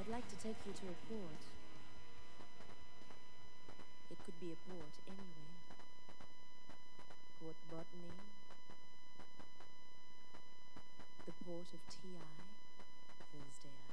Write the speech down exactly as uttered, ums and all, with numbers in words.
I'd like to take you to a port. It could be a port anywhere. Port Botany. The port of T I Thursday